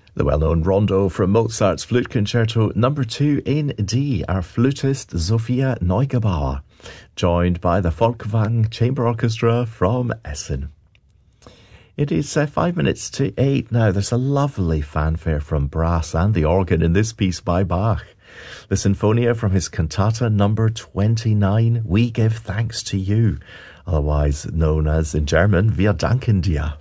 The well-known rondo from Mozart's Flute Concerto No. 2 in D, our flutist Sophia Neugebauer, joined by the Folkwang Chamber Orchestra from Essen. It is 5 minutes to 8 now. There's a lovely fanfare from brass and the organ in this piece by Bach. The Sinfonia from his cantata No. 29, We Give Thanks to You, otherwise known as in German Wir danken dir.